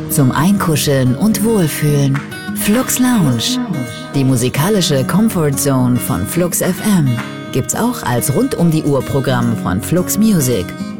Zum Einkuscheln und Wohlfühlen. Flux Lounge. Die musikalische Comfort Zone von Flux FM gibt's auch als Rund-um-die-Uhr-Programm von Flux Music.